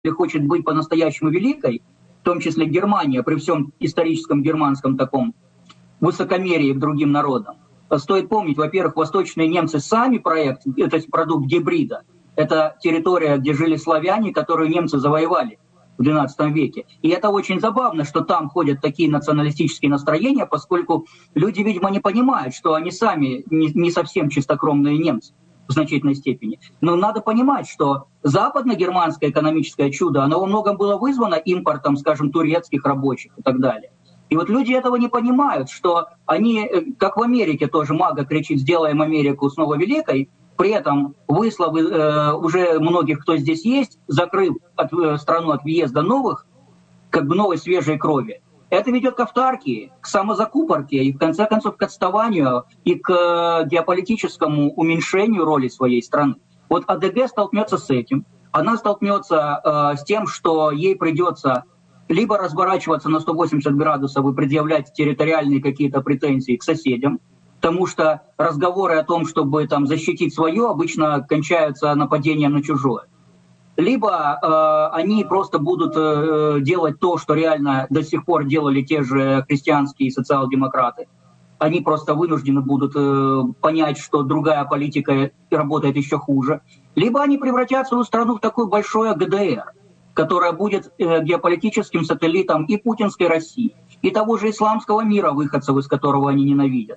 хочет быть по-настоящему великой, в том числе Германия, при всем историческом германском таком высокомерии к другим народам, стоит помнить, во-первых, восточные немцы сами проект, это продукт гибрида, это территория, где жили славяне, которую немцы завоевали в XII веке. И это очень забавно, что там ходят такие националистические настроения, поскольку люди, видимо, не понимают, что они сами не совсем чистокровные немцы в значительной степени. Но надо понимать, что западно-германское экономическое чудо, оно во многом было вызвано импортом, скажем, турецких рабочих и так далее. И вот люди этого не понимают, что они, как в Америке тоже Мага кричит «сделаем Америку снова великой», при этом выслав уже многих, кто здесь есть, закрыв страну от въезда новых, как бы новой свежей крови. Это ведет к автаркии, к самозакупорке и, в конце концов, к отставанию и к геополитическому уменьшению роли своей страны. Вот АДГ столкнется с этим. Она столкнется с тем, что ей придется либо разворачиваться на 180 градусов и предъявлять территориальные какие-то претензии к соседям, потому что разговоры о том, чтобы там защитить свое, обычно кончаются нападением на чужое. Либо они просто будут делать то, что реально до сих пор делали те же христианские социал-демократы. Они просто вынуждены будут понять, что другая политика работает еще хуже. Либо они превратят свою страну в такое большое ГДР, которая будет геополитическим сателлитом и путинской России, и того же исламского мира, выходцев из которого они ненавидят.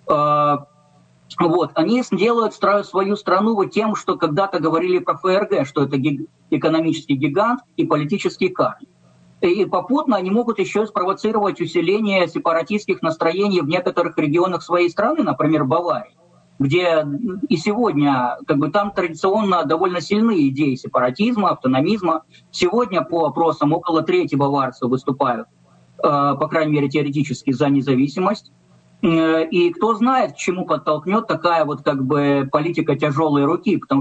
Вот. Они сделают свою страну вот тем, что когда-то говорили про ФРГ, что это экономический гигант и политический карлик. И попутно они могут еще спровоцировать усиление сепаратистских настроений в некоторых регионах своей страны, например, Баварии, где и сегодня как бы там традиционно довольно сильные идеи сепаратизма, автономизма. Сегодня по опросам около трети баварцев выступают, по крайней мере теоретически, за независимость. И кто знает, к чему подтолкнет такая вот как бы политика тяжелой руки, потому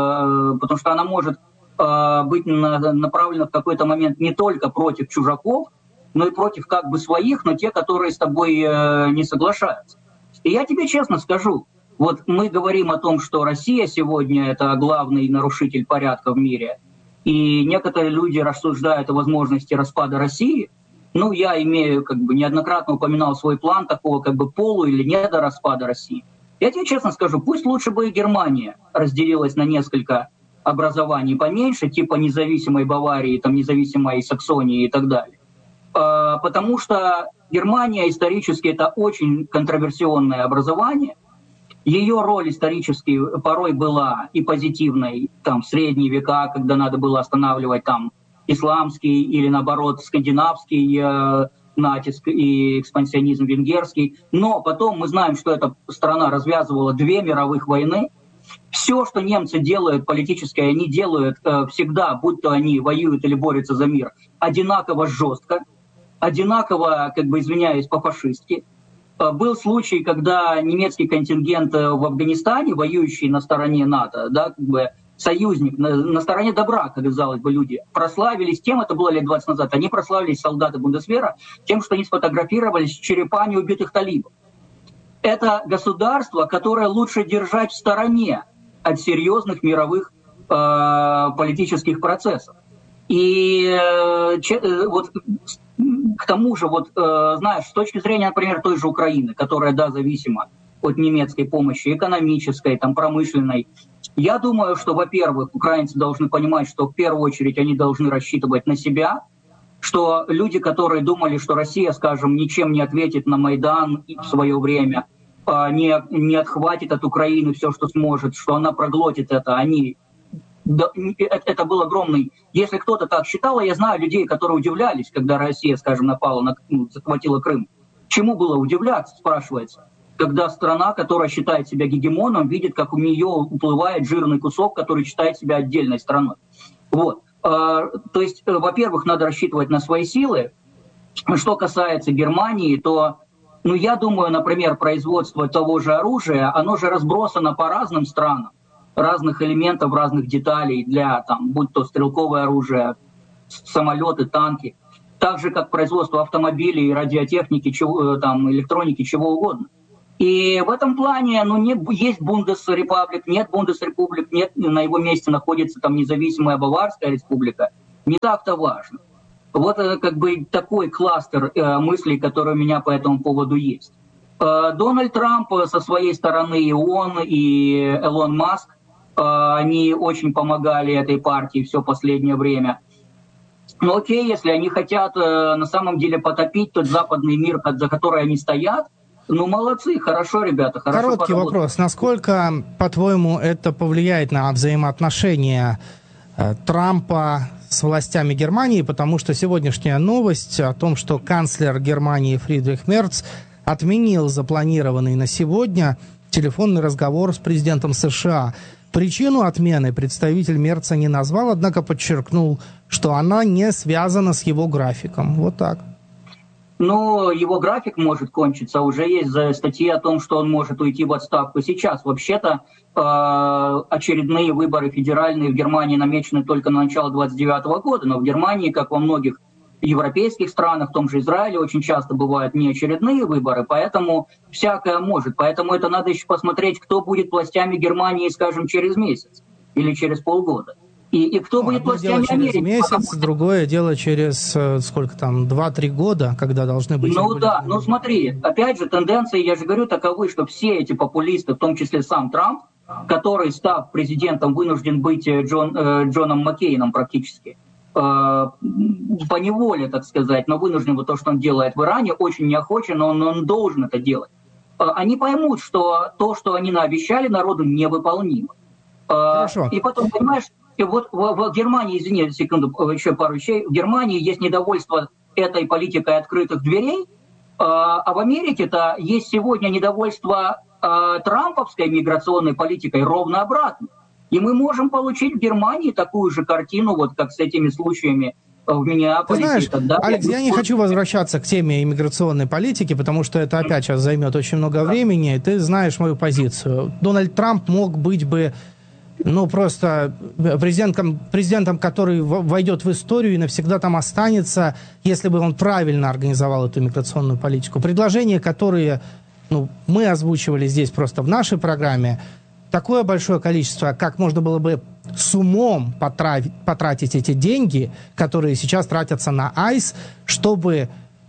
что она может быть направлена в какой-то момент не только против чужаков, но и против как бы своих, но те, которые с тобой не соглашаются. И я тебе честно скажу, вот мы говорим о том, что Россия сегодня это главный нарушитель порядка в мире, и некоторые люди рассуждают о возможности распада России. Ну, я имею, как бы, неоднократно упоминал свой план такого, как бы, полу- или недораспада России. Я тебе честно скажу, пусть лучше бы и Германия разделилась на несколько образований поменьше, типа независимой Баварии, там, независимой Саксонии и так далее. Потому что Германия исторически это очень контроверсионное образование. Ее роль исторически порой была и позитивной, там, в средние века, когда надо было останавливать там исламский или, наоборот, скандинавский натиск и экспансионизм венгерский. Но потом мы знаем, что эта страна развязывала 2 мировых войны. Все, что немцы делают политически, они делают всегда, будь то они воюют или борются за мир, одинаково жестко, одинаково, как бы, извиняюсь, по-фашистски. Был случай, когда немецкий контингент в Афганистане, воюющий на стороне НАТО, да, как бы, союзник, на стороне добра, казалось бы, люди, прославились тем, это было лет 20 назад, они прославились, солдаты Бундесвера, тем, что они сфотографировались с черепами убитых талибов. Это государство, которое лучше держать в стороне от серьезных мировых политических процессов. И вот к тому же, вот, знаешь, с точки зрения, например, той же Украины, которая, да, зависима от немецкой помощи, экономической, там, промышленной, я думаю, что, во-первых, украинцы должны понимать, что в первую очередь они должны рассчитывать на себя, что люди, которые думали, что Россия, скажем, ничем не ответит на Майдан в свое время, не отхватит от Украины все, что сможет, что она проглотит это, это был огромный... Если кто-то так считал, я знаю людей, которые удивлялись, когда Россия, скажем, напала, захватила Крым. Чему было удивляться, спрашивается, когда страна, которая считает себя гегемоном, видит, как у нее уплывает жирный кусок, который считает себя отдельной страной. Вот. То есть, во-первых, надо рассчитывать на свои силы. Что касается Германии, то, ну, я думаю, например, производство того же оружия, оно же разбросано по разным странам, разных элементов, разных деталей для, там, будь то стрелковое оружие, самолеты, танки, так же, как производство автомобилей, радиотехники, там, электроники, чего угодно. И в этом плане, ну, есть Бундесрепублик, нет Бундесрепублик, нет, на его месте находится там независимая Баварская республика. не так-то важно. Вот как бы такой кластер мыслей, который у меня по этому поводу есть. Дональд Трамп со своей стороны, и он, и Элон Маск, они очень помогали этой партии все последнее время. Но окей, если они хотят на самом деле потопить тот западный мир, за который они стоят, ну молодцы, хорошо, ребята, хорошо Короткий поработали. вопрос. Насколько, по-твоему, это повлияет на взаимоотношения Трампа с властями Германии? Потому что сегодняшняя новость о том, что канцлер Германии Фридрих Мерц отменил запланированный на сегодня телефонный разговор с президентом США. Причину отмены представитель Мерца не назвал, однако подчеркнул, что она не связана с его графиком. Вот так. Но его график может кончиться. Уже есть статьи о том, что он может уйти в отставку сейчас. Вообще-то очередные выборы федеральные в Германии намечены только на начало 2029 года. Но в Германии, как во многих европейских странах, в том же Израиле, очень часто бывают неочередные выборы, поэтому всякое может. Поэтому это надо еще посмотреть, кто будет властями Германии, скажем, через месяц или через полгода. И кто будет властями Америки. Через месяц, другое дело через, сколько там, 2-3 года, когда должны быть... Ну да, ну смотри, опять же, тенденции, я же говорю, таковы, что все эти популисты, в том числе сам Трамп, который, став президентом, вынужден быть Джоном Маккейном практически, по неволе, так сказать, но вынужден вот то, что он делает в Иране, очень неохочен, но он должен это делать. Они поймут, что то, что они наобещали народу, невыполнимо. Хорошо. И потом, понимаешь, вот в Германии, извини, секунду, еще пару вещей, в Германии есть недовольство этой политикой открытых дверей, а в Америке-то есть сегодня недовольство трамповской миграционной политикой ровно обратно. И мы можем получить в Германии такую же картину, вот как с этими случаями в Миннеаполисе. Ты знаешь, и так далее. Алекс, я не хочу возвращаться к теме иммиграционной политики, потому что это опять сейчас займет очень много времени. Ты знаешь мою позицию. Дональд Трамп мог быть бы, ну, просто президентом, который войдет в историю и навсегда там останется, если бы он правильно организовал эту иммиграционную политику. Предложения, которые мы озвучивали здесь просто в нашей программе, такое большое количество, как можно было бы с умом потратить эти деньги, которые сейчас тратятся на ICE, чтобы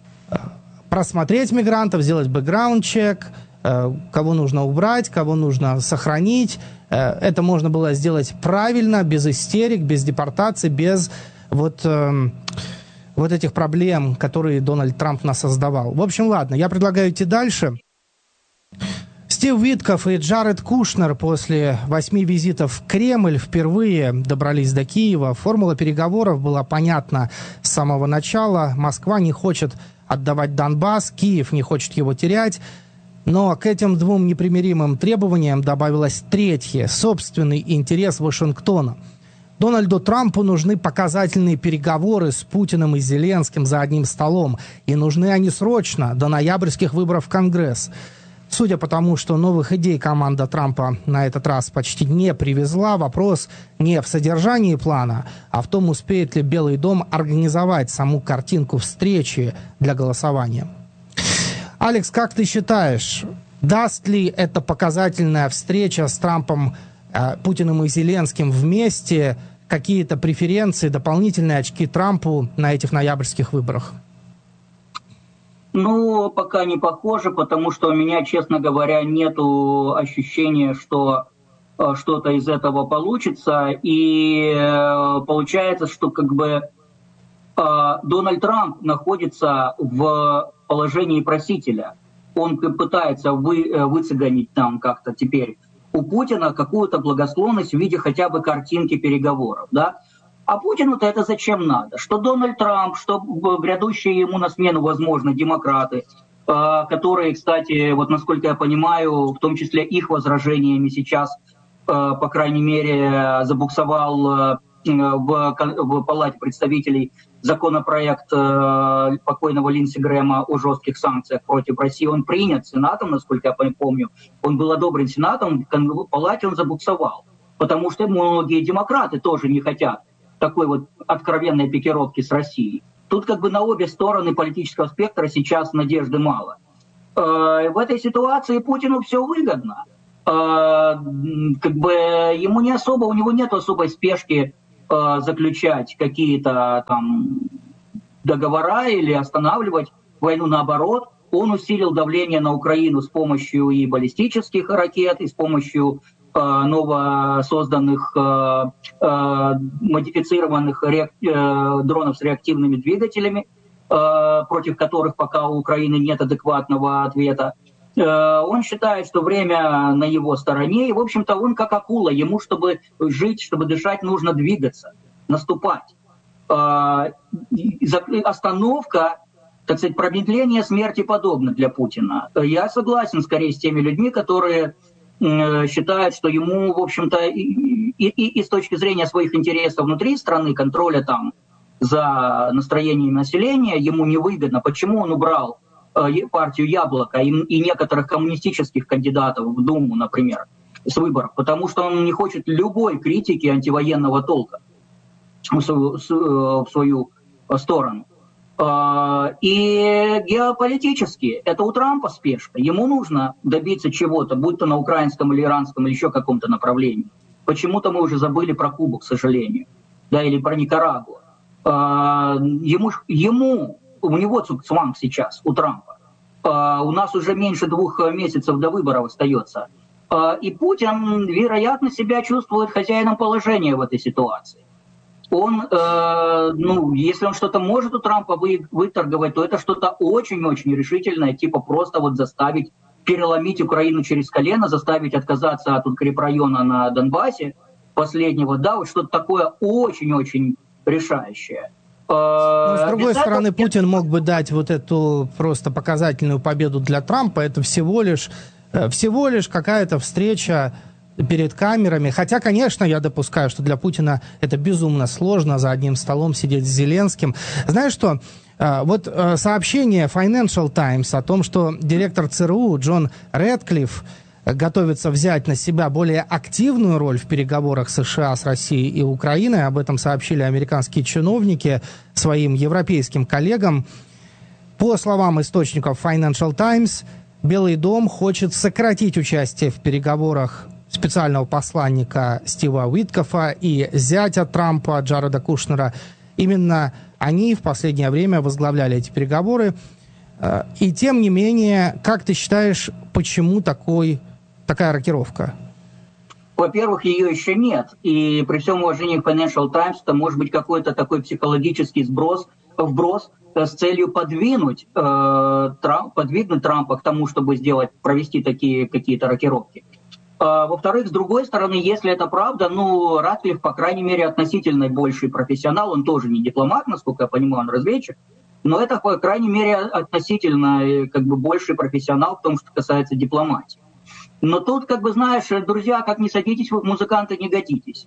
просмотреть мигрантов, сделать бэкграунд-чек, кого нужно убрать, кого нужно сохранить. Это можно было сделать правильно, без истерик, без депортаций, без вот этих проблем, которые Дональд Трамп нас создавал. В общем, ладно, я предлагаю идти дальше. Стив Уитков и Джаред Кушнер после 8 визитов в Кремль впервые добрались до Киева. Формула переговоров была понятна с самого начала. Москва не хочет отдавать Донбасс, Киев не хочет его терять. Но к этим двум непримиримым требованиям добавилось третье – собственный интерес Вашингтона. Дональду Трампу нужны показательные переговоры с Путиным и Зеленским за одним столом. И нужны они срочно, до ноябрьских выборов в Конгресс. Судя по тому, что новых идей команда Трампа на этот раз почти не привезла, вопрос не в содержании плана, а в том, успеет ли Белый дом организовать саму картинку встречи для голосования. Алекс, как ты считаешь, даст ли эта показательная встреча с Трампом, Путиным и Зеленским вместе какие-то преференции, дополнительные очки Трампу на этих ноябрьских выборах? Ну, пока не похоже, потому что у меня, честно говоря, нету ощущения, что что-то из этого получится. И получается, что как бы Дональд Трамп находится в положении просителя. Он пытается выцыганить там как-то теперь у Путина какую-то благосклонность в виде хотя бы картинки переговоров, да? А Путину-то это зачем надо? Что Дональд Трамп, что грядущие ему на смену, возможно, демократы, которые, кстати, вот насколько я понимаю, в том числе их возражениями сейчас, по крайней мере, забуксовал в Палате представителей законопроект покойного Линдси Грэма о жестких санкциях против России. Он принят Сенатом, насколько я помню. Он был одобрен Сенатом, в Палате он забуксовал. Потому что многие демократы тоже не хотят такой вот откровенной пикировки с Россией. Тут как бы на обе стороны политического спектра сейчас надежды мало. В этой ситуации Путину все выгодно. Как бы ему не особо, у него нет особой спешки заключать какие-то там договора или останавливать войну. Наоборот, он усилил давление на Украину с помощью и баллистических ракет, и с помощью новосозданных модифицированных дронов с реактивными двигателями, против которых пока у Украины нет адекватного ответа. Он считает, что время на его стороне, и, в общем-то, он как акула. Ему, чтобы жить, чтобы дышать, нужно двигаться, наступать. Остановка, так сказать, промедление смерти подобно для Путина. Я согласен скорее с теми людьми, которые считают, что ему, в общем-то, и с точки зрения своих интересов внутри страны, контроля там за настроением населения, ему невыгодно. Почему он убрал партию «Яблоко» и некоторых коммунистических кандидатов в Думу, например, с выборов? Потому что он не хочет любой критики антивоенного толка в свою сторону. И геополитически это у Трампа спешка. Ему нужно добиться чего-то, будь то на украинском или иранском, или еще каком-то направлении. Почему-то мы уже забыли про Кубу, к сожалению, да, или про Никарагуа. У него цугцванг сейчас, у Трампа. У нас уже меньше 2 месяцев до выборов остается. И Путин, вероятно, себя чувствует хозяином положения в этой ситуации. Он, если он что-то может у Трампа выторговать, то это что-то очень-очень решительное, типа просто вот заставить переломить Украину через колено, заставить отказаться от укрепрайона на Донбассе последнего, да, вот что-то такое очень-очень решающее. Но, с другой стороны, Путин мог бы дать вот эту просто показательную победу для Трампа. Это всего лишь какая-то встреча перед камерами. Хотя, конечно, я допускаю, что для Путина это безумно сложно за одним столом сидеть с Зеленским. Знаешь что? Вот сообщение Financial Times о том, что директор ЦРУ Джон Рэдклифф готовится взять на себя более активную роль в переговорах США с Россией и Украиной. Об этом сообщили американские чиновники своим европейским коллегам. По словам источников Financial Times, Белый дом хочет сократить участие в переговорах специального посланника Стива Уиткофа и зятя Трампа Джареда Кушнера. Именно они в последнее время возглавляли эти переговоры. И тем не менее, как ты считаешь, почему такая рокировка? Во-первых, ее еще нет. И при всем уважении к Financial Times, это может быть какой-то такой психологический вброс с целью подвигнуть Трампа к тому, чтобы провести такие какие-то рокировки. Во-вторых, с другой стороны, если это правда, Рэдклифф, по крайней мере, относительно больший профессионал, он тоже не дипломат, насколько я понимаю, он разведчик, но это, по крайней мере, относительно больший профессионал в том, что касается дипломатии. Но тут, знаешь, друзья, как не садитесь, вы музыканты, не годитесь.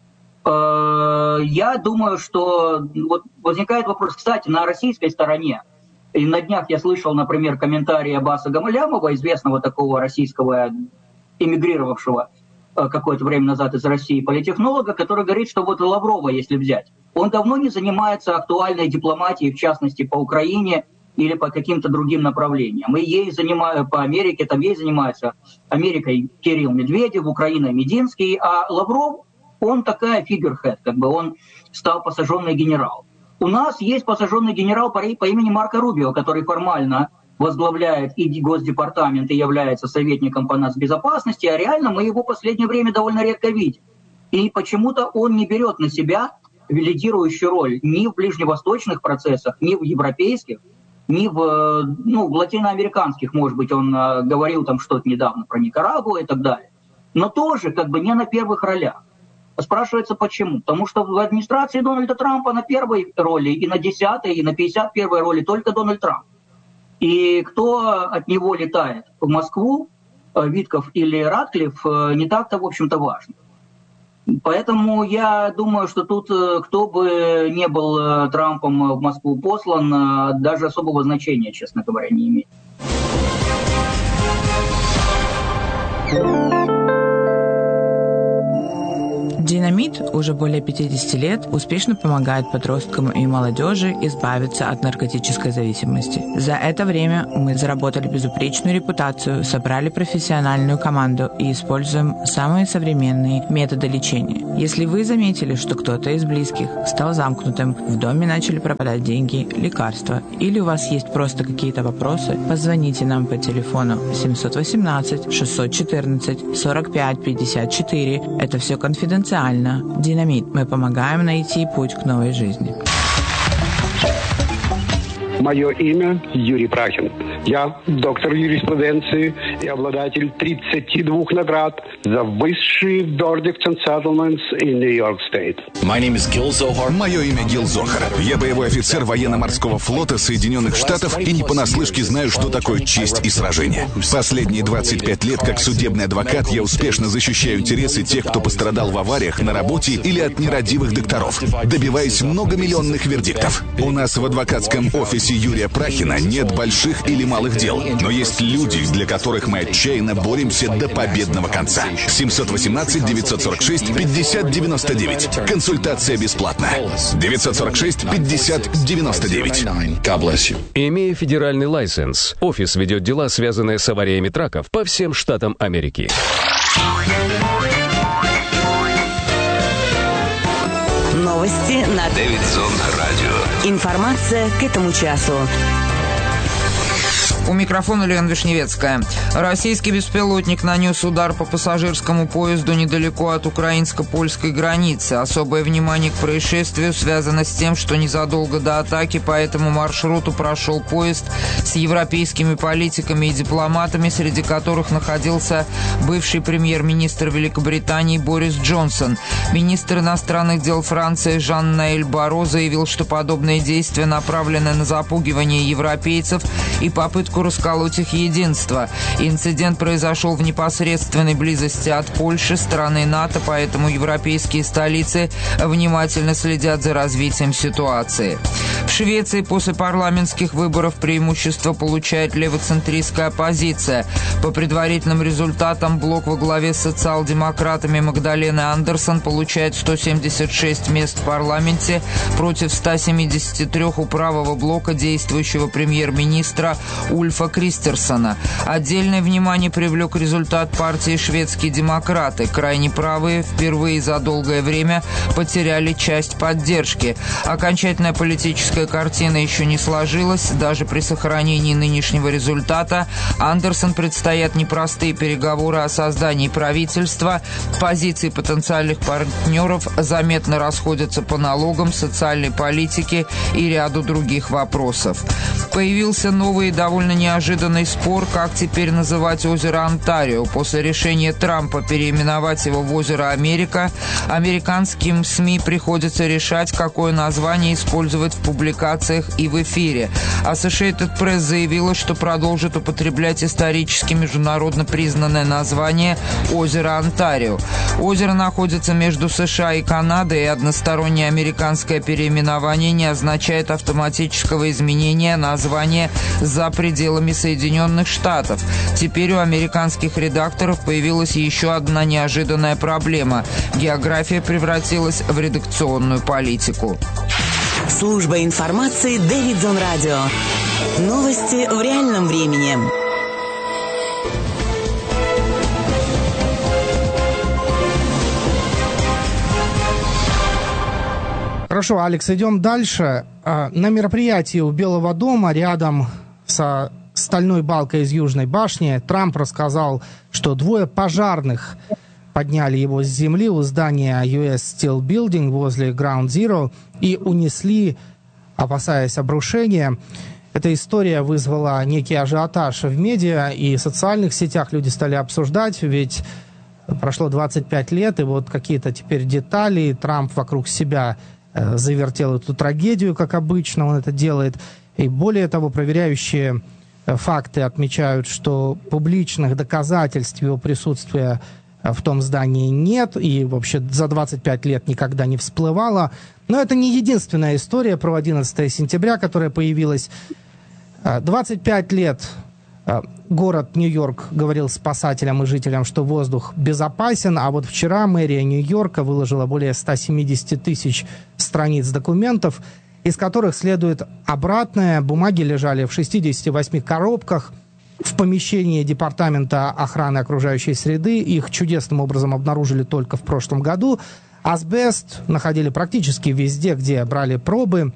Я думаю, что возникает вопрос, кстати, на российской стороне. И на днях я слышал, например, комментарий Аббаса Гамалямова, известного такого российского эмигрировавшего какое-то время назад из России политехнолога, который говорит, что Лаврова, если взять, он давно не занимается актуальной дипломатией, в частности, по Украине или по каким-то другим направлениям. И ей по Америке, ей занимается Америкой Кирилл Медведев, Украиной Мединский, а Лавров, он такая фигурхед, он стал посаженный генерал. У нас есть посаженный генерал по имени Марко Рубио, который формально возглавляет и Госдепартамент, и является советником по нацбезопасности, а реально мы его в последнее время довольно редко видим. И почему-то он не берет на себя лидирующую роль ни в ближневосточных процессах, ни в европейских, ни в латиноамериканских, может быть, он говорил там что-то недавно про Никарагуа и так далее. Но тоже не на первых ролях. Спрашивается, почему? Потому что в администрации Дональда Трампа на первой роли, и на 10-й, и на 51-й роли только Дональд Трамп. И кто от него летает в Москву, Витков или Рэдклифф, не так-то, в общем-то, важно. Поэтому я думаю, что тут кто бы не был Трампом в Москву послан, даже особого значения, честно говоря, не имеет. Динамит уже более 50 лет успешно помогает подросткам и молодежи избавиться от наркотической зависимости. За это время мы заработали безупречную репутацию, собрали профессиональную команду и используем самые современные методы лечения. Если вы заметили, что кто-то из близких стал замкнутым, в доме начали пропадать деньги, лекарства, или у вас есть просто какие-то вопросы, позвоните нам по телефону 718 614 45 54. Это все конфиденциально. Динамит. Мы помогаем найти путь к новой жизни. Мое имя Юрий Прахин. Я доктор юриспруденции и обладатель 32 наград за высшие verdicts and settlements in New York State. Мое имя Гил Зохар. Я боевой офицер военно-морского флота Соединенных Штатов и не понаслышке знаю, что такое честь и сражение. Последние 25 лет как судебный адвокат я успешно защищаю интересы тех, кто пострадал в авариях на работе или от нерадивых докторов, добиваясь многомиллионных вердиктов. У нас в адвокатском офисе Юрия Прахина нет больших или малых дел, но есть люди, для которых мы отчаянно боремся до победного конца. 718-946-5099. Консультация бесплатна. 946-5099. Имея федеральный лайсенс, офис ведет дела, связанные с авариями траков по всем штатам Америки. Новости на Дэвидсон Радио. Информация к этому часу. У микрофона Лена Вишневецкая. Российский беспилотник нанес удар по пассажирскому поезду недалеко от украинско-польской границы. Особое внимание к происшествию связано с тем, что незадолго до атаки по этому маршруту прошел поезд с европейскими политиками и дипломатами, среди которых находился бывший премьер-министр Великобритании Борис Джонсон. Министр иностранных дел Франции Жан-Ноэль Барро заявил, что подобные действия направлены на запугивание европейцев и попытку расколоть их единство. Инцидент произошел в непосредственной близости от Польши, страны НАТО, поэтому европейские столицы внимательно следят за развитием ситуации. В Швеции после парламентских выборов преимущество получает левоцентристская оппозиция. По предварительным результатам блок во главе с социал-демократами Магдалены Андерсон получает 176 мест в парламенте против 173 у правого блока действующего премьер-министра Ульфа Кристерсона. Отдельное внимание привлек результат партии «Шведские демократы». Крайне правые впервые за долгое время потеряли часть поддержки. Окончательная политическая картина еще не сложилась. Даже при сохранении нынешнего результата Андерсон предстоят непростые переговоры о создании правительства. Позиции потенциальных партнеров заметно расходятся по налогам, социальной политике и ряду других вопросов. Появился новый и довольно неожиданный спор, как теперь называть озеро Онтарио. После решения Трампа переименовать его в озеро Америка, американским СМИ приходится решать, какое название использовать в публикациях и в эфире. Associated Press заявила, что продолжит употреблять исторически международно признанное название озеро Онтарио. Озеро находится между США и Канадой, и одностороннее американское переименование не означает автоматического изменения названия за пределами Соединенных Штатов. Теперь у американских редакторов появилась еще одна неожиданная проблема. География превратилась в редакционную политику. Служба информации Дэвидсон Радио. Новости в реальном времени. Хорошо, Алекс, идем дальше. На мероприятии у Белого дома рядом со стальной балкой из Южной башни Трамп рассказал, что двое пожарных подняли его с земли у здания US Steel Building возле Ground Zero и унесли, опасаясь обрушения. Эта история вызвала некий ажиотаж в медиа и в социальных сетях. Люди стали обсуждать, ведь прошло 25 лет, и вот какие-то теперь детали. Трамп вокруг себя завертел эту трагедию, как обычно он это делает. И более того, проверяющие факты отмечают, что публичных доказательств его присутствия в том здании нет, и вообще за 25 лет никогда не всплывало. Но это не единственная история про 11 сентября, которая появилась. 25 лет Город Нью-Йорк говорил спасателям и жителям, что воздух безопасен, а вот вчера мэрия Нью-Йорка выложила более 170 тысяч страниц документов, из которых следует обратное. Бумаги лежали в 68 коробках в помещении Департамента охраны окружающей среды. Их чудесным образом обнаружили только в прошлом году. Асбест находили практически везде, где брали пробы.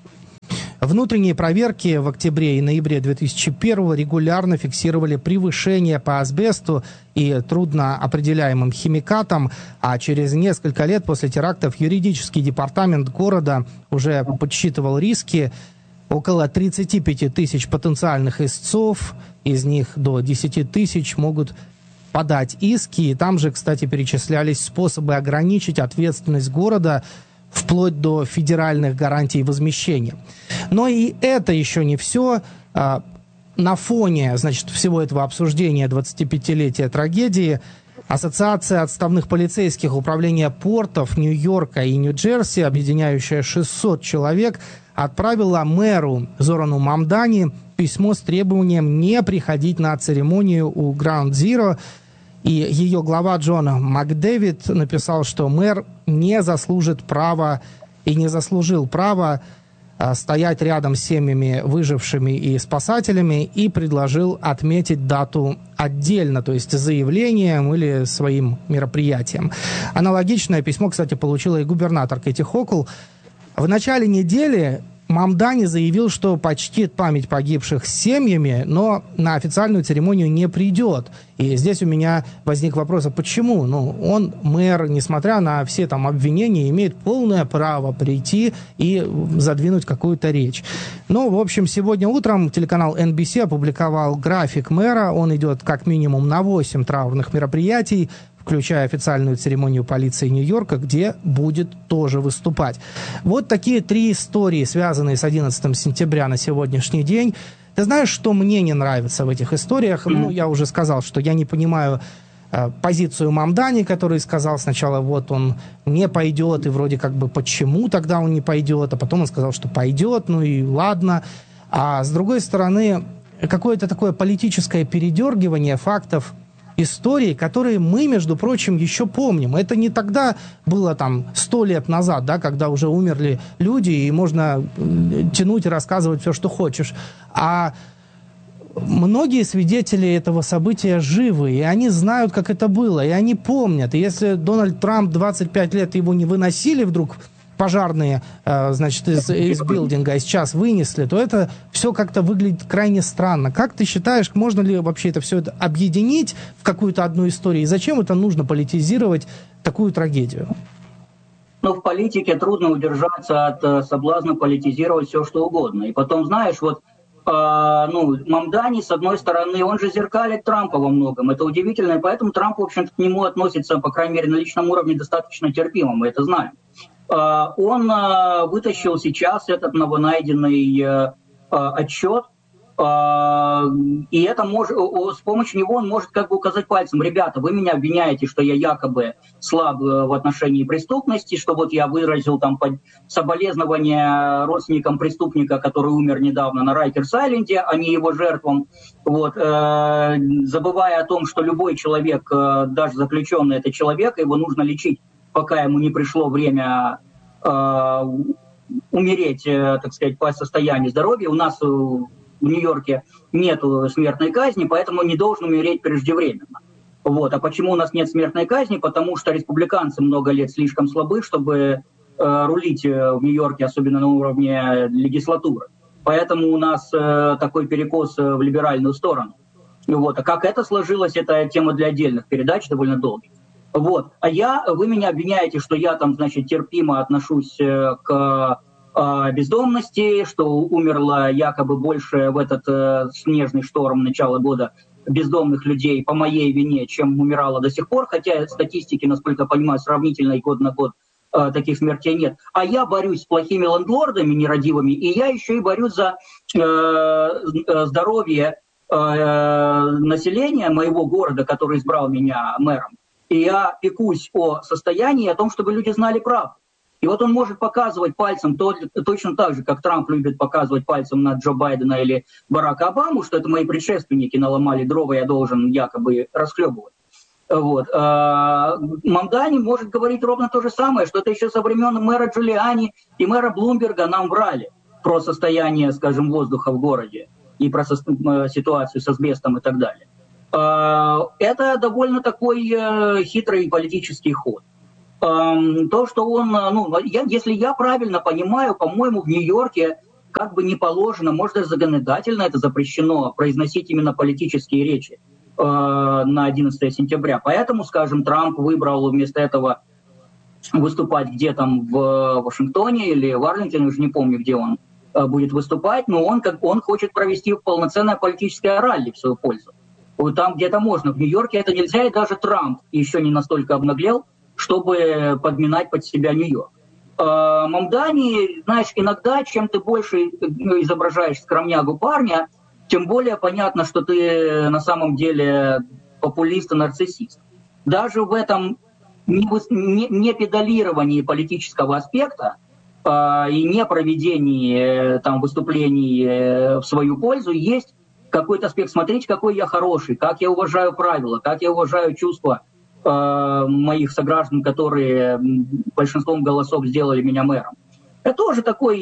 Внутренние проверки в октябре и ноябре 2001 регулярно фиксировали превышение по асбесту и трудно определяемым химикатам, а через несколько лет после терактов юридический департамент города уже подсчитывал риски. Около 35 тысяч потенциальных истцов, из них до 10 тысяч могут подать иски. И там же, кстати, перечислялись способы ограничить ответственность города вплоть до федеральных гарантий возмещения. Но и это еще не все. На фоне, значит, всего этого обсуждения 25-летия трагедии Ассоциация отставных полицейских управления портов Нью-Йорка и Нью-Джерси, объединяющая 600 человек, отправила мэру Зорану Мамдани письмо с требованием не приходить на церемонию у Ground Zero. И ее глава Джон Макдэвид написал, что мэр не заслужит права и не заслужил права стоять рядом с семьями выжившими и спасателями, и предложил отметить дату отдельно, то есть заявлением или своим мероприятием. Аналогичное письмо, кстати, получила и губернатор Кэти Хокл. В начале недели Мамдани заявил, что почтит память погибших с семьями, но на официальную церемонию не придет. И здесь у меня возник вопрос, а почему? Ну, он, мэр, несмотря на все там обвинения, имеет полное право прийти и задвинуть какую-то речь. Ну, в общем, сегодня утром телеканал NBC опубликовал график мэра. Он идет как минимум на 8 траурных мероприятий, включая официальную церемонию полиции Нью-Йорка, где будет тоже выступать. Вот такие 3 истории, связанные с 11 сентября на сегодняшний день. Ты знаешь, что мне не нравится в этих историях? Ну, я уже сказал, что я не понимаю позицию Мамдани, который сказал сначала, вот он не пойдет, и вроде как бы почему тогда он не пойдет, а потом он сказал, что пойдет, ну и ладно. А с другой стороны, какое-то такое политическое передергивание фактов, истории, которые мы, между прочим, еще помним. Это не тогда было там 100 лет назад, да, когда уже умерли люди, и можно тянуть и рассказывать все, что хочешь. А многие свидетели этого события живы, и они знают, как это было, и они помнят. И если Дональд Трамп 25 лет его не выносили вдруг пожарные, значит, из билдинга, и сейчас вынесли, то это все как-то выглядит крайне странно. Как ты считаешь, можно ли вообще это все это объединить в какую-то одну историю? И зачем это нужно политизировать такую трагедию? Ну, в политике трудно удержаться от соблазна политизировать все, что угодно. И потом, знаешь, вот Мамдани, с одной стороны, он же зеркалит Трампа во многом. Это удивительно, и поэтому Трамп, в общем-то, к нему относится, по крайней мере, на личном уровне достаточно терпимо, мы это знаем. Он вытащил сейчас этот новонайденный отчет, и это с помощью него он может как бы указать пальцем: ребята, вы меня обвиняете, что я якобы слаб в отношении преступности, что вот я выразил там соболезнования родственникам преступника, который умер недавно на Райкерс-Айленде, а не его жертвам, вот, забывая о том, что любой человек, даже заключенный, это человек, его нужно лечить, пока ему не пришло время умереть, так сказать, по состоянию здоровья. У нас в Нью-Йорке нет смертной казни, поэтому не должен умереть преждевременно. Вот. А почему у нас нет смертной казни? Потому что республиканцы много лет слишком слабы, чтобы рулить в Нью-Йорке, особенно на уровне легислатуры. Поэтому у нас такой перекос в либеральную сторону. Вот. А как это сложилось, это тема для отдельных передач, довольно долгих. Вот. Вы меня обвиняете, что я там, значит, терпимо отношусь к бездомности, что умерло якобы больше в этот снежный шторм начала года бездомных людей по моей вине, чем умирало до сих пор, хотя статистики, насколько я понимаю, сравнительной год на год таких смертей нет. А я борюсь с плохими лендлордами нерадивыми, и я еще и борюсь за здоровье населения моего города, который избрал меня мэром. И я пекусь о состоянии, о том, чтобы люди знали правду. И вот он может показывать пальцем точно так же, как Трамп любит показывать пальцем на Джо Байдена или Барака Обаму, что это мои предшественники наломали дрова, я должен якобы расхлебывать. Вот. Мамдани может говорить ровно то же самое, что это еще со времен мэра Джулиани и мэра Блумберга нам врали про состояние, скажем, воздуха в городе и про ситуацию с асбестом и так далее. Это довольно такой хитрый политический ход. То, что он, если я правильно понимаю, по-моему, в Нью-Йорке как бы не положено, может, даже законодательно это запрещено, произносить именно политические речи на 11 сентября. Поэтому, скажем, Трамп выбрал вместо этого выступать где там в Вашингтоне или в Арлингтоне, уже не помню, где он будет выступать, но он хочет провести полноценное политическое ралли в свою пользу. Там где-то можно. В Нью-Йорке это нельзя, и даже Трамп еще не настолько обнаглел, чтобы подминать под себя Нью-Йорк. Мамдани, знаешь, иногда, чем ты больше изображаешь скромнягу парня, тем более понятно, что ты на самом деле популист и нарциссист. Даже в этом не педалировании политического аспекта и не проведении там выступлений в свою пользу есть какой-то аспект. Смотрите, какой я хороший, как я уважаю правила, как я уважаю чувства моих сограждан, которые большинством голосов сделали меня мэром. Это тоже такой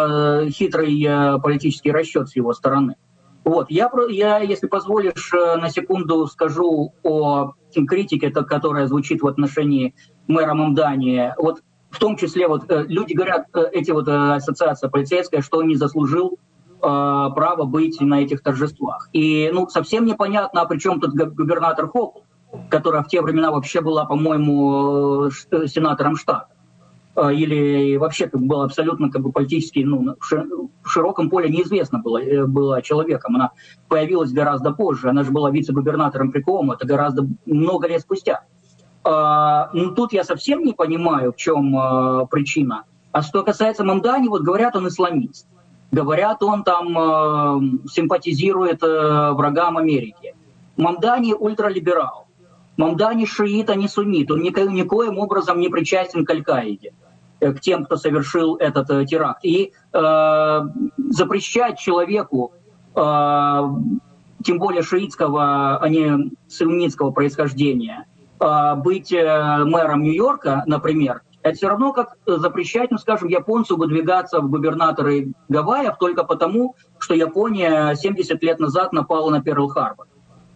хитрый политический расчет с его стороны. Вот. Я, если позволишь, на секунду скажу о критике, которая звучит в отношении мэра Мамдани. Вот в том числе вот, люди говорят, эти вот ассоциация полицейская, что он не заслужил право быть на этих торжествах. И совсем непонятно, а при чем тут губернатор Хопл, которая в те времена вообще была, по-моему, сенатором штата. Или вообще была абсолютно политически, в широком поле неизвестно была человеком. Она появилась гораздо позже. Она же была вице-губернатором Прикома, это гораздо много лет спустя. Тут я совсем не понимаю, в чем причина. А что касается Мамдани, вот говорят, он исламист. Говорят, он там симпатизирует врагам Америки. Мамдани ультралиберал. Мамдани шиит, а не суннит. Он никоим образом не причастен к Аль-Каиде, к тем, кто совершил этот теракт. И запрещать человеку, тем более шиитского, а не суннитского происхождения, быть мэром Нью-Йорка, например, это все равно как запрещать, скажем, японцу выдвигаться в губернаторы Гавайев только потому, что Япония 70 лет назад напала на Перл-Харбор.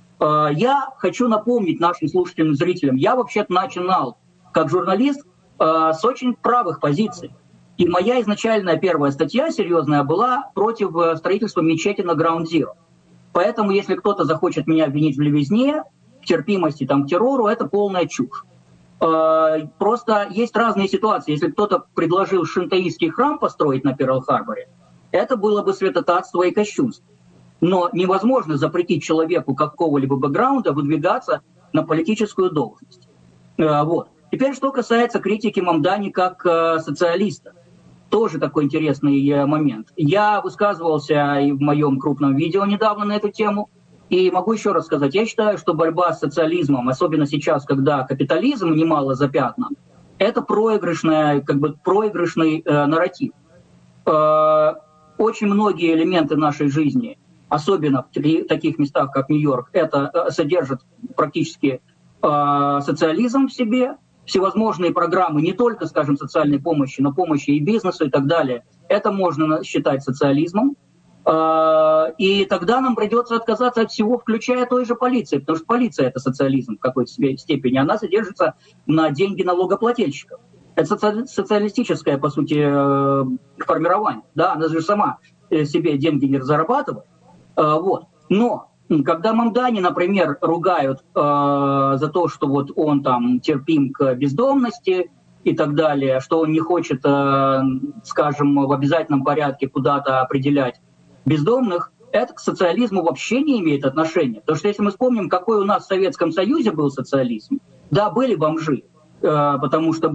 Я хочу напомнить нашим слушателям и зрителям, я вообще-то начинал как журналист с очень правых позиций. И моя изначальная первая статья серьезная была против строительства мечети на Граунд-Зиро. Поэтому если кто-то захочет меня обвинить в левизне, в терпимости к террору, это полная чушь. Просто есть разные ситуации. Если кто-то предложил шинтоистский храм построить на Перл-Харборе, это было бы святотатство и кощунство. Но невозможно запретить человеку какого-либо бэкграунда выдвигаться на политическую должность. Вот. Теперь, что касается критики Мамдани как социалиста. Тоже такой интересный момент. Я высказывался и в моем крупном видео недавно на эту тему. И могу еще раз сказать, я считаю, что борьба с социализмом, особенно сейчас, когда капитализм немало запятнан, это проигрышный нарратив. Очень многие элементы нашей жизни, особенно в таких местах, как Нью-Йорк, это содержит практически социализм в себе, всевозможные программы, не только, скажем, социальной помощи, но помощи и бизнесу и так далее. Это можно считать социализмом. И тогда нам придется отказаться от всего, включая той же полиции, потому что полиция — это социализм в какой-то степени. Она содержится на деньги налогоплательщиков. Это социалистическое, по сути, формирование. Да, она же сама себе деньги не зарабатывает. Вот. Но когда Мамдани, например, ругают за то, что вот он там терпим к бездомности и так далее, что он не хочет, скажем, в обязательном порядке куда-то определять бездомных, это к социализму вообще не имеет отношения. Потому что если мы вспомним, какой у нас в Советском Союзе был социализм, да, были бомжи, потому что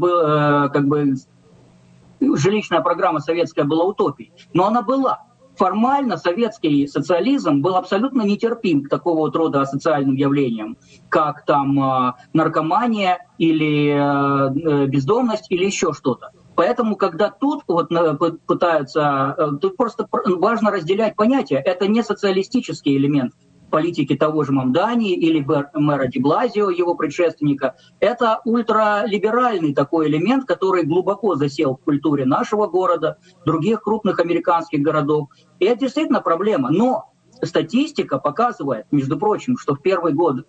жилищная программа советская была утопией, но она была. Формально советский социализм был абсолютно нетерпим к такого вот рода асоциальным явлениям, как там наркомания или бездомность или еще что-то. Поэтому, когда тут вот пытаются... Тут просто важно разделять понятия. Это не социалистический элемент политики того же Мамдани или мэра Ди Блазио, его предшественника. Это ультралиберальный такой элемент, который глубоко засел в культуре нашего города, других крупных американских городов. И это действительно проблема. Но статистика показывает, между прочим, что в первый год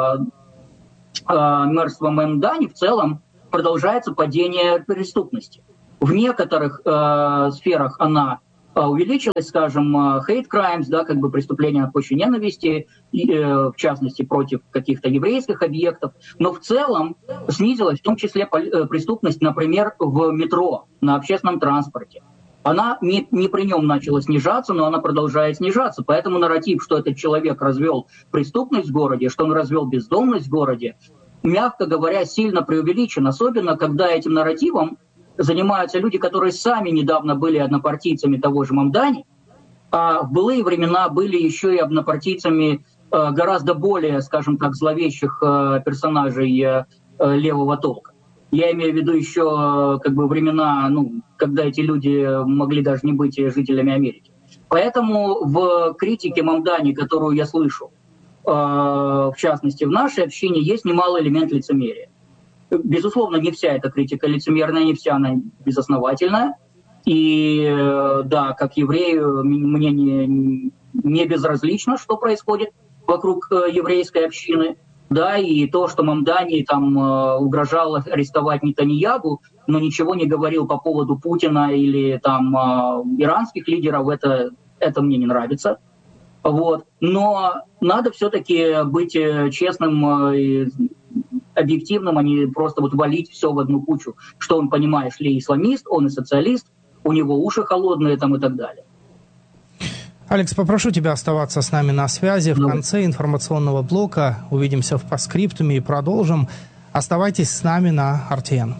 мэрства Мамдани в целом продолжается падение преступности. В некоторых сферах она увеличилась, скажем, hate crimes, да, как бы преступления на почве ненависти, в частности, против каких-то еврейских объектов, но в целом снизилась в том числе преступность, например, в метро, на общественном транспорте. Она не при нем начала снижаться, но она продолжает снижаться. Поэтому нарратив, что этот человек развел преступность в городе, что он развел бездомность в городе, мягко говоря, сильно преувеличен, особенно когда этим нарративом занимаются люди, которые сами недавно были однопартийцами того же Мамдани, а в былые времена были еще и однопартийцами гораздо более, скажем так, зловещих персонажей левого толка. Я имею в виду еще как бы времена, когда эти люди могли даже не быть жителями Америки. Поэтому в критике Мамдани, которую я слышу, в частности в нашей общине, есть немалый элемент лицемерия. Безусловно, не вся эта критика лицемерная, не вся она безосновательная. И да, как еврею, мне не безразлично, что происходит вокруг еврейской общины. Да, и то, что Мамдани там угрожал арестовать Нетаньяху, но ничего не говорил по поводу Путина или там иранских лидеров, это мне не нравится. Вот. Но надо все-таки быть честным и объективным, а не просто вот валить все в одну кучу, что он, понимаешь ли, исламист, он и социалист, у него уши холодные там и так далее. Алекс, попрошу тебя оставаться с нами на связи. В конце информационного блока увидимся в постскриптуме и продолжим. Оставайтесь с нами на RTN.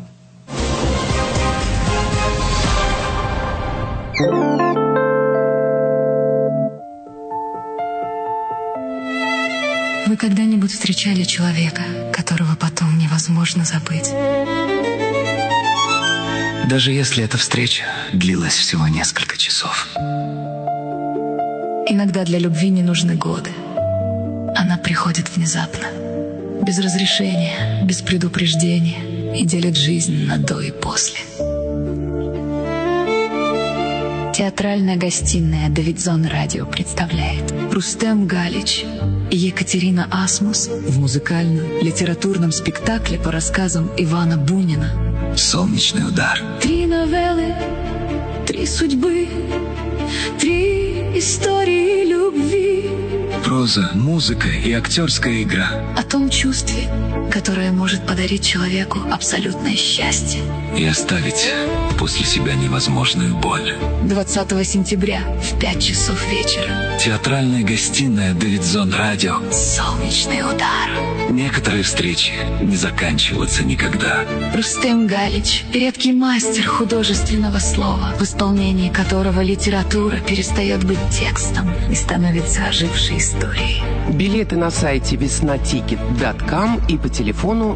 Вы когда-нибудь встречали человека, которого потом невозможно забыть? Даже если эта встреча длилась всего несколько часов. Иногда для любви не нужны годы. Она приходит внезапно, без разрешения, без предупреждения и делит жизнь на до и после. Театральная гостиная «Давидзон Радио» представляет Рустем Галич и Екатерина Асмус в музыкальном литературном спектакле по рассказам Ивана Бунина «Солнечный удар». 3 новеллы, 3 судьбы, 3 истории любви. Проза, музыка и актерская игра. О том чувстве, которое может подарить человеку абсолютное счастье. И оставить после себя невозможную боль. 20 сентября в 5 часов вечера. Театральная гостиная «Давидзон Радио». «Солнечный удар». Некоторые встречи не заканчиваются никогда. Рустем Галич – редкий мастер художественного слова, в исполнении которого литература перестает быть текстом и становится ожившей историей. Билеты на сайте веснатикет.ком и по телефону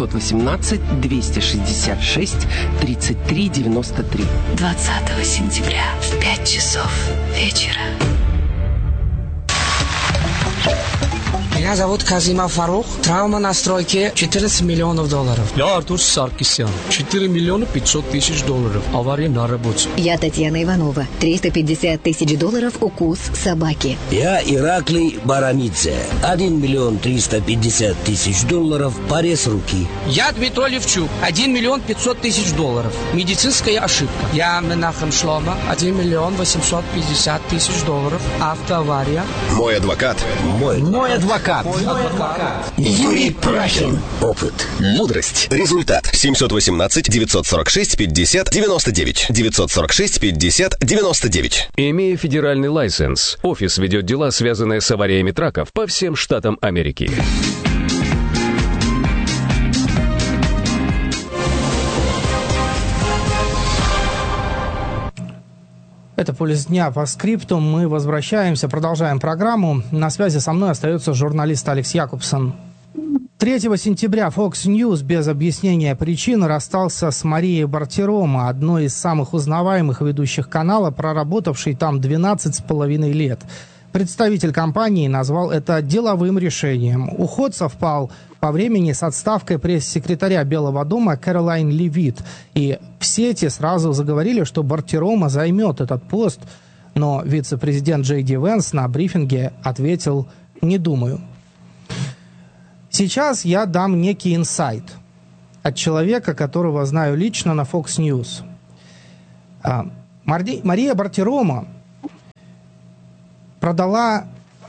718-266-3393. 20 сентября в 5 часов вечера. Меня зовут Казимов Фарух. Травма на стройке $14 миллионов. Я Артур Саркисян. $4 миллиона 500 тысяч. Авария на работе. Я Татьяна Иванова. $350 тысяч. Укус собаки. Я Ираклий Барамидзе. $1 миллион 350 тысяч. Порез руки. Я Дмитрий Левчук. $1 миллион 500 тысяч. Медицинская ошибка. Я Менахем Шлома. $1 миллион 850 тысяч. Автоавария. Мой адвокат. Мой адвокат. Юрий Прахин. Опыт. Мудрость. Результат. 718-946-50-99. 946-50-99. Имея федеральный лайсенс, офис ведет дела, связанные с авариями траков по всем штатам Америки. Это «Пульс дня» по скрипту. Мы возвращаемся, продолжаем программу. На связи со мной остается журналист Алекс Якубсон. 3 сентября Fox News без объяснения причин расстался с Марией Бартиромо, одной из самых узнаваемых ведущих канала, проработавшей там 12,5 лет. Представитель компании назвал это деловым решением. Уход совпал по времени с отставкой пресс-секретаря Белого дома Кэролайн Левит. И в сети сразу заговорили, что Бартиромо займет этот пост. Но вице-президент Джей Ди Венс на брифинге ответил: «Не думаю». Сейчас я дам некий инсайт от человека, которого знаю лично на Fox News. Мария Бартиромо продалась,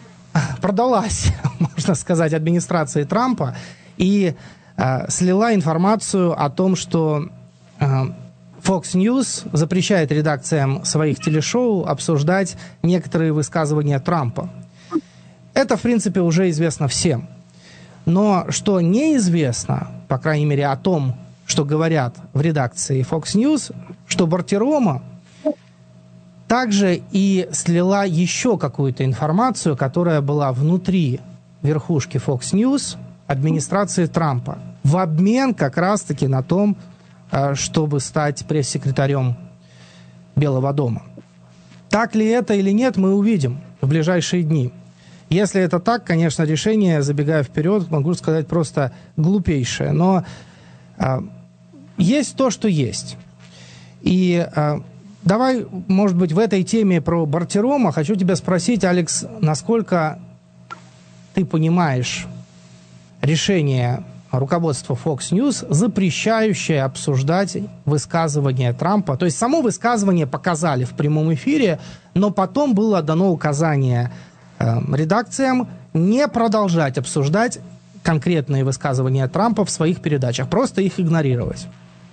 можно сказать, администрации Трампа и слила информацию о том, что Fox News запрещает редакциям своих телешоу обсуждать некоторые высказывания Трампа. Это, в принципе, уже известно всем. Но что неизвестно, по крайней мере, о том, что говорят в редакции Fox News, что Бартиромо также и слила еще какую-то информацию, которая была внутри верхушки Fox News, администрации Трампа, в обмен как раз-таки на том, чтобы стать пресс-секретарем Белого дома. Так ли это или нет, мы увидим в ближайшие дни. Если это так, конечно, решение, забегая вперед, могу сказать, просто глупейшее. Но есть то, что есть. И давай, может быть, в этой теме про Бартиромо хочу тебя спросить, Алекс, насколько ты понимаешь решение руководства Fox News, запрещающее обсуждать высказывания Трампа. То есть само высказывание показали в прямом эфире, но потом было дано указание редакциям не продолжать обсуждать конкретные высказывания Трампа в своих передачах, просто их игнорировать.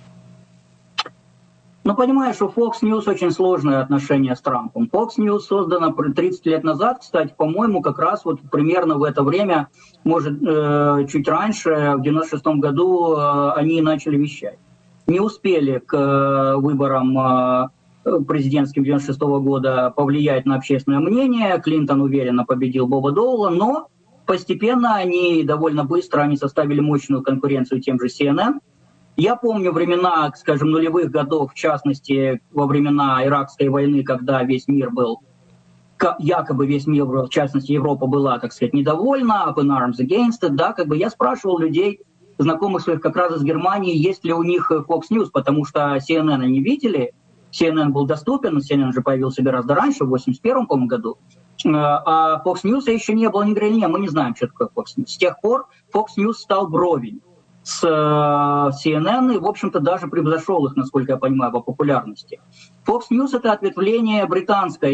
Ну, понимаешь, у Fox News очень сложное отношение с Трампом. Fox News создана 30 лет назад, кстати, по-моему, как раз вот примерно в это время, может, чуть раньше, в 96-м году они начали вещать. Не успели к выборам президентским 96-го года повлиять на общественное мнение. Клинтон уверенно победил Боба Доула, но постепенно они, довольно быстро, они составили мощную конкуренцию тем же CNN. Я помню времена, скажем, нулевых годов, в частности, во времена Иракской войны, когда весь мир был, якобы весь мир, в частности, Европа была, так сказать, недовольна, up in arms against it, да, как бы я спрашивал людей, знакомых своих как раз из Германии, есть ли у них Fox News, потому что CNN они видели, CNN был доступен, CNN же появился гораздо раньше, в 81 по-моему, году, а Fox News еще не было, они говорили, нет, мы не знаем, что такое Fox News. С тех пор Fox News стал вровень с CNN и, в общем-то, даже превзошел их, насколько я понимаю, по популярности. Fox News — это ответвление британской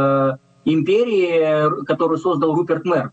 империи, которую создал Руперт Мердок.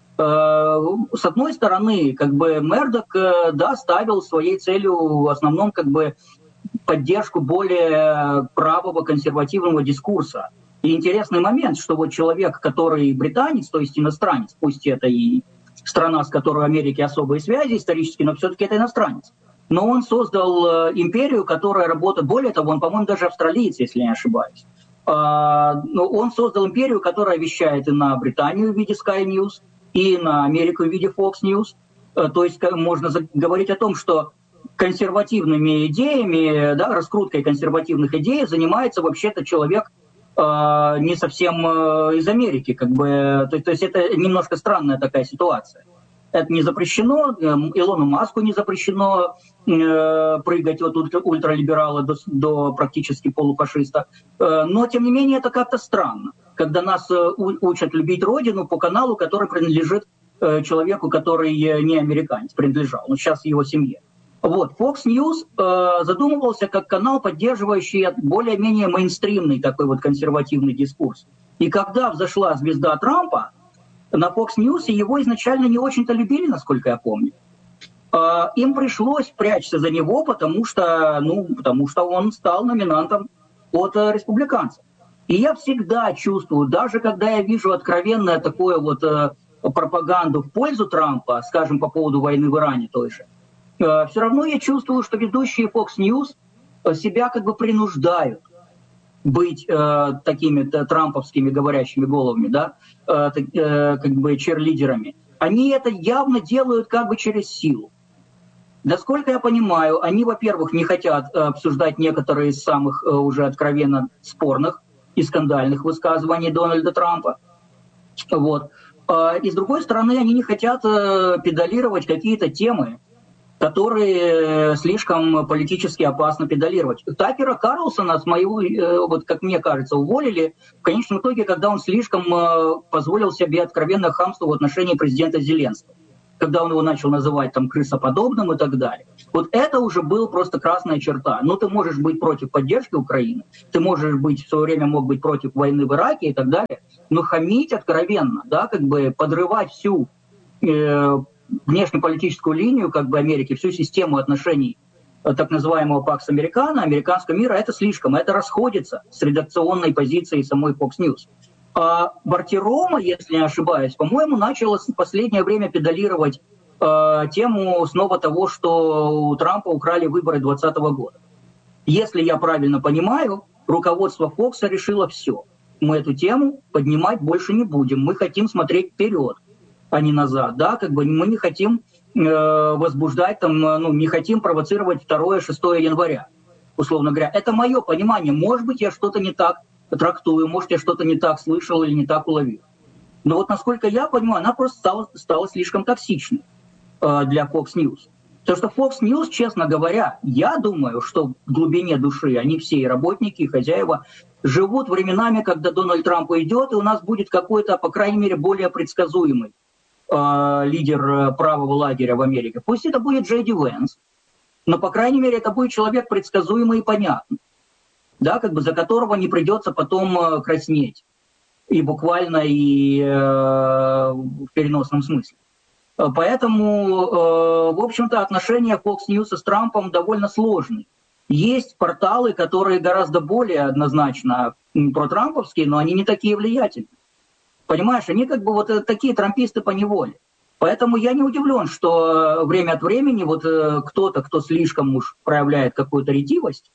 С одной стороны, как бы Мердок, да, ставил своей целью в основном как бы поддержку более правого консервативного дискурса. И интересный момент, что вот человек, который британец, то есть иностранец, пусть это и страна, с которой у Америки особые связи исторически, но все-таки это иностранец. Но он создал империю, которая работает, более того, он, по-моему, даже австралиец, если я не ошибаюсь. Но он создал империю, которая вещает и на Британию в виде Sky News, и на Америку в виде Fox News. То есть можно говорить о том, что консервативными идеями, да, раскруткой консервативных идей занимается вообще-то человек не совсем из Америки, как бы, то есть это немножко странная такая ситуация. Это не запрещено, Илону Маску не запрещено прыгать от ультралиберала до практически полуфашиста, но тем не менее это как-то странно, когда нас учат любить родину по каналу, который принадлежит человеку, который не американец, принадлежал, но сейчас его семье. Вот, Fox News задумывался как канал, поддерживающий более-менее мейнстримный такой вот консервативный дискурс. И когда взошла звезда Трампа, на Fox News его изначально не очень-то любили, насколько я помню. Им пришлось прячься за него, потому что он стал номинантом от республиканцев. И я всегда чувствую, даже когда я вижу откровенное такое вот пропаганду в пользу Трампа, скажем, по поводу войны в Иране той же, все равно я чувствую, что ведущие Fox News себя как бы принуждают быть такими трамповскими говорящими головами, да, как бы черлидерами. они это явно делают как бы через силу. Насколько я понимаю, они, во-первых, не хотят обсуждать некоторые из самых уже откровенно спорных и скандальных высказываний Дональда Трампа. Вот. И с другой стороны, они не хотят педалировать какие-то темы, которые слишком политически опасно педалировать. Такера Карлсона, вот как мне кажется, уволили в конечном итоге, когда он слишком позволил себе откровенное хамство в отношении президента Зеленского, когда он его начал называть там крысоподобным и так далее. Вот это уже была просто красная черта. Ну, ты можешь быть против поддержки Украины, ты можешь быть, в свое время мог быть против войны в Ираке и так далее, но хамить откровенно, да, как бы подрывать всю внешнеполитическую линию как бы Америки, всю систему отношений так называемого Пакс Американо, американского мира, это слишком, это расходится с редакционной позицией самой Fox News. А Бартирома, если не ошибаюсь, по-моему, начала в последнее время педалировать тему снова того, что у Трампа украли выборы 2020 года. Если я правильно понимаю, руководство Фокса решило все. Мы эту тему поднимать больше не будем. Мы хотим смотреть вперед, а не назад. Да? Как бы мы не хотим возбуждать, там, не хотим провоцировать 2-6 января, условно говоря. Это мое понимание. Может быть, я что-то не так трактую, может, я что-то не так слышал или не так уловил. Но вот насколько я понимаю, она просто стала слишком токсичной для Fox News. Потому что Fox News, честно говоря, я думаю, что в глубине души они все, и работники, и хозяева, живут временами, когда Дональд Трамп уйдет, и у нас будет какой-то, по крайней мере, более предсказуемый лидер правого лагеря в Америке. Пусть это будет Джей Ди Венс, но, по крайней мере, это будет человек предсказуемый и понятный, да, как бы за которого не придется потом краснеть. И буквально, и в переносном смысле. Поэтому, в общем-то, отношения Fox News с Трампом довольно сложные. Есть порталы, которые гораздо более однозначно протрамповские, но они не такие влиятельные. Понимаешь, они как бы вот такие трамписты по неволе. Поэтому я не удивлен, что время от времени вот кто-то, кто слишком уж проявляет какую-то ретивость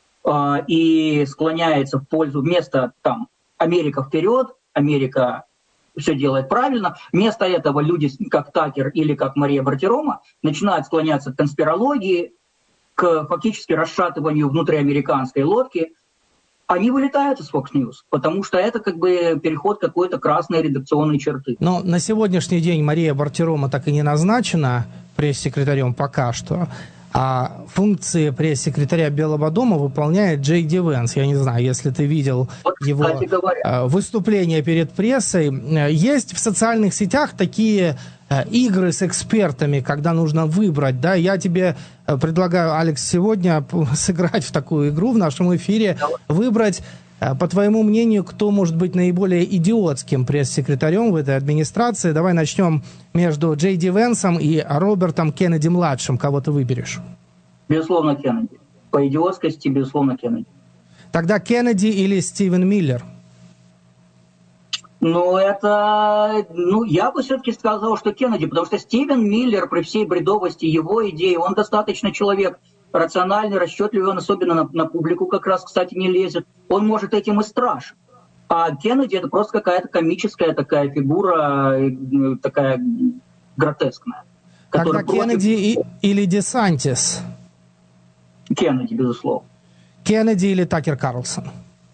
и склоняется в пользу вместо там «Америка вперед», «Америка все делает правильно», вместо этого люди, как Такер или как Мария Бартирома, начинают склоняться к конспирологии, к фактически расшатыванию внутриамериканской лодки. Они вылетают из Fox News, потому что это как бы переход какой-то красной редакционной черты. Но на сегодняшний день Мария Бартирома так и не назначена пресс-секретарем пока что, а функции пресс-секретаря Белого дома выполняет Джей Ди Венс. Я не знаю, если ты видел его выступление перед прессой. Есть в социальных сетях такие игры с экспертами, когда нужно выбрать. Да? Я тебе предлагаю, Алекс, сегодня сыграть в такую игру в нашем эфире, выбрать, по твоему мнению, кто может быть наиболее идиотским пресс-секретарем в этой администрации. Давай начнем между Джей Ди Венсом и Робертом Кеннеди-младшим. Кого ты выберешь? Безусловно, Кеннеди. По идиотскости, безусловно, Кеннеди. Тогда Кеннеди или Стивен Миллер? Я бы все-таки сказал, что Кеннеди, потому что Стивен Миллер, при всей бредовости его идеи, он достаточно человек рациональный, расчетливый, он особенно на публику как раз, кстати, не лезет. Он может этим и страшен. А Кеннеди — это просто какая-то комическая такая фигура, такая гротескная. Тогда Кеннеди или Десантис? Кеннеди, безусловно. Кеннеди или Такер Карлсон?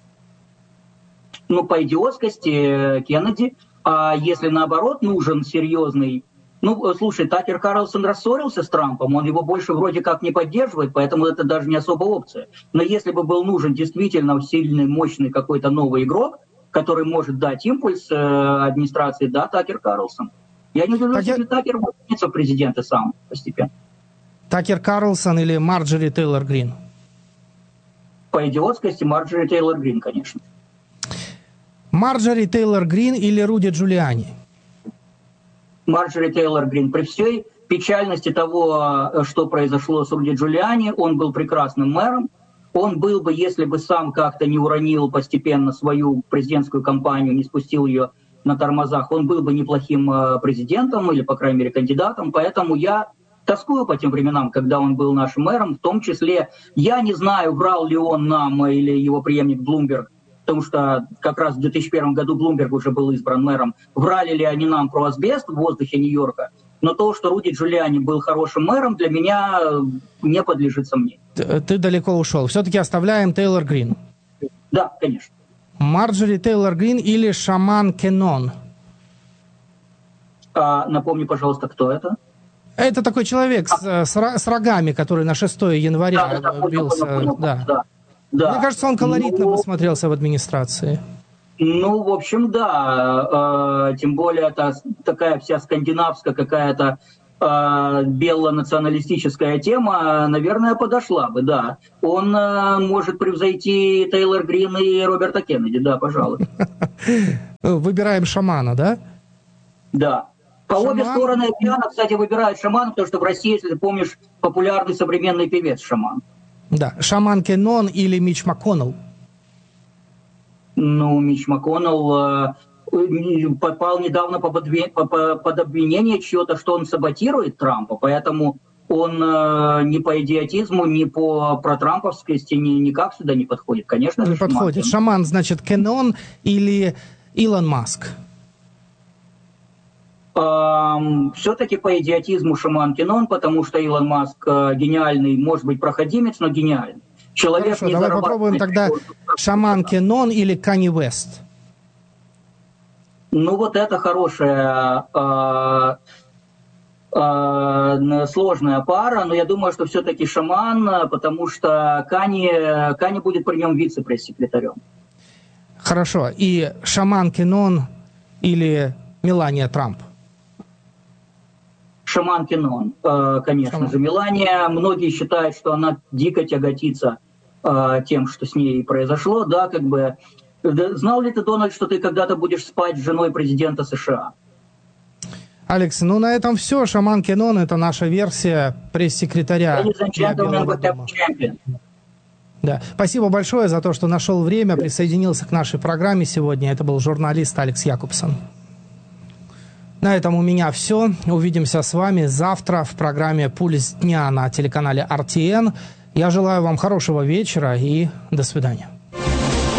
По идиотскости Кеннеди. А если наоборот нужен серьезный... слушай, Такер Карлсон рассорился с Трампом, он его больше вроде как не поддерживает, поэтому это даже не особо опция. Но если бы был нужен действительно сильный, мощный какой-то новый игрок, который может дать импульс администрации, да, Такер Карлсон. Я не удивлюсь, если Такер выберется в президенты сам постепенно. Такер Карлсон или Марджори Тейлор Грин? По идиотскости Марджори Тейлор Грин, конечно. Марджори Тейлор Грин или Руди Джулиани? Марджори Тейлор Грин. При всей печальности того, что произошло с Руди Джулиани, он был прекрасным мэром. Он был бы, если бы сам как-то не уронил постепенно свою президентскую кампанию, не спустил ее на тормозах, он был бы неплохим президентом или, по крайней мере, кандидатом. Поэтому я тоскую по тем временам, когда он был нашим мэром. В том числе, я не знаю, врал ли он нам или его преемник Блумберг потому что как раз в 2001 году Блумберг уже был избран мэром, врали ли они нам про асбест в воздухе Нью-Йорка, но то, что Руди Джулиани был хорошим мэром, для меня не подлежит сомнению. Ты далеко ушел. Все-таки оставляем Тейлор Грин. Да, конечно. Марджори Тейлор Грин или Шаман Кеннон? Напомни, пожалуйста, кто это? Это такой человек с рогами, который на 6 января бился. Да. Мне кажется, он колоритно бы смотрелся в администрации. Ну, в общем, да. Тем более, это такая вся скандинавская какая-то белонационалистическая тема, наверное, подошла бы, да. Он может превзойти Тейлор Грин и Роберта Кеннеди, да, пожалуй. Выбираем шамана, да? Да. По обе стороны океана, кстати, выбирают шамана, потому что в России, если ты помнишь, популярный современный певец шаман. Да. Шаман Кеннон или Митч МакКоннелл? Ну, Митч МакКоннелл попал недавно под обвинение чье-то, что он саботирует Трампа, поэтому он ни по идиотизму, ни по протрамповскости никак сюда не подходит. Конечно же, не подходит. Шаман, значит, Кеннон или Илон Маск? Все-таки по идиотизму шаман Кеннон, потому что Илон Маск гениальный, может быть, проходимец, но гениальный. Человек. Хорошо, давай попробуем тогда шаман Кеннон или Канье Уэст. Ну, вот это хорошая, сложная пара, но я думаю, что все-таки шаман, потому что Канье будет при нем вице-пресс-секретарем. Хорошо. И шаман Кеннон или Мелания Трамп? Шаман Кеннон, конечно же. Мелания, многие считают, что она дико тяготится тем, что с ней произошло, да, как бы. Знал ли ты, Дональд, что ты когда-то будешь спать с женой президента США? Алекс, ну на этом все. Шаман Кеннон — это наша версия пресс-секретаря. Да. Спасибо большое за то, что нашел время, присоединился к нашей программе сегодня. Это был журналист Алекс Якубсон. На этом у меня все. Увидимся с вами завтра в программе «Пульс дня» на телеканале RTN. Я желаю вам хорошего вечера и до свидания.